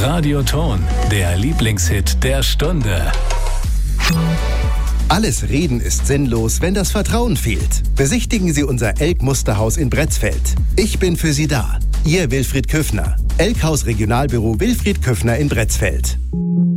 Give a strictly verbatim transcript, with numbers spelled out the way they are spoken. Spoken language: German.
Radioton, der Lieblingshit der Stunde. Alles Reden ist sinnlos, wenn das Vertrauen fehlt. Besichtigen Sie unser Elk-Musterhaus in Bretzfeld. Ich bin für Sie da. Ihr Wilfried Köffner. Elkhaus Regionalbüro Wilfried Köffner in Bretzfeld.